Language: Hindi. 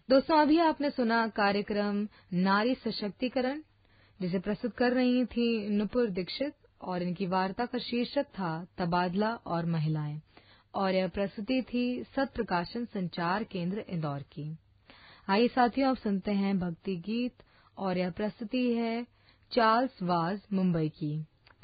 दोस्तों, अभी आपने सुना कार्यक्रम नारी सशक्तिकरण, जिसे प्रस्तुत कर रही थी नुपुर दीक्षित, और इनकी वार्ता का शीर्षक था तबादला और महिलाएं, और यह प्रस्तुति थी सत्प्रकाशन संचार केंद्र इंदौर की। आइए साथियों, अब सुनते हैं भक्ति गीत, और यह प्रस्तुति है चार्ल्स वाज मुंबई की।